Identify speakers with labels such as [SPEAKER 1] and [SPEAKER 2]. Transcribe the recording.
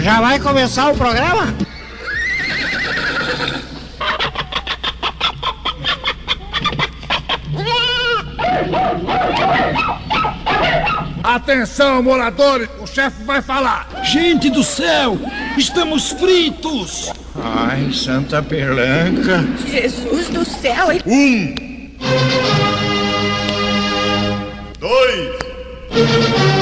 [SPEAKER 1] Já vai começar o programa?
[SPEAKER 2] Atenção, moradores, o chefe vai falar.
[SPEAKER 3] Gente do céu, estamos fritos.
[SPEAKER 4] Ai, Santa Perlanca.
[SPEAKER 5] Jesus do céu.
[SPEAKER 2] 1, 2